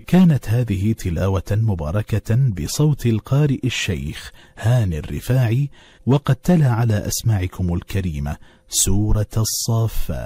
كانت هذه تلاوة مباركة بصوت القارئ الشيخ هاني الرفاعي، وقد تلا على أسماعكم الكريمة سورة الصافات.